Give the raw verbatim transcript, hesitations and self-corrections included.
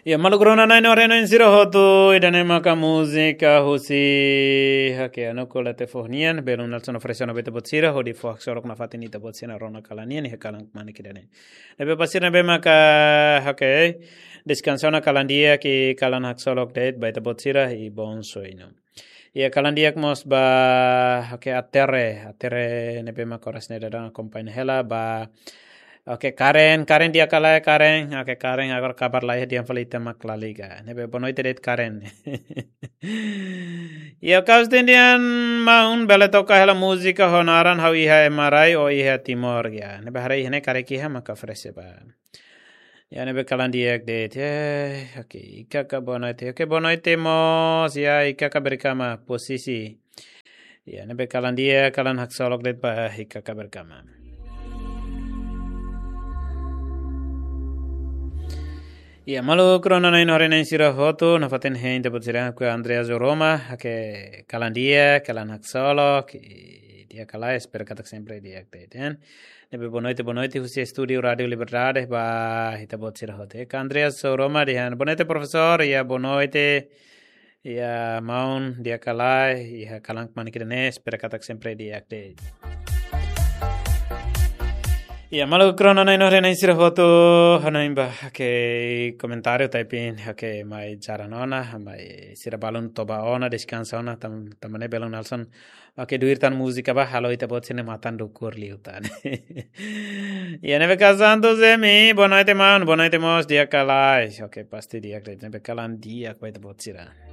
Ya malu corona nai no reno insiro hotu idane maka música husi hake ano kola te fohnian belum nalson ofreciona bete botsira hodi foh sorok na fatini te botsina rona kalanian he kalang mani kidane. Lebe pasira be maka hake descansona kalandia ki kalan hak solok date baita botsira i bonso ino. Ya kalandiak mos ba hake atere atere nebe maka rasne dadang kompanya hela ba Oke, Karen, Karen dia kalah Karen, oke Karen agar kabar lahir dia falita makla liga. Nebe bonoy tedet Karen. Ya kau stendian maun bela toka hela musika honaran hau iha emarai o iha timor ya. Nebe hari hene kareki ha maka frese ba. Ya nebe kalan dia det. Oke, ika ka bonoy te. Oke bonoy te mos ya ika ka berkama posisi. Ya nebe kalan dia kalan hak solok det ba ika ka berkama. Ya malu corona nai nore nai sira hotu na faten hein te botsira ku Andrea Zoroma hake kalan dia kalan hak solo dia kala espero katak sempre dia ten nebe bonoite bonoite husi studio radio Libertad ba hita botsira hote ka Andrea Zoroma dia bonoite profesor ya bonoite ya maun dia kala ya kalang manikirne espero katak sempre dia te Ya malu corona nai nore nai sira foto hanain ba ke comentario taipin ke mai jaranona mai sira balun toba ona descansa ona tam tamane belon alson ke duir tan música ba halo ita botsene matan dukur liutan ya nebe casando zemi bonaite man bonaite mos dia kalai oke pasti dia nebe kalan dia ko ita botsira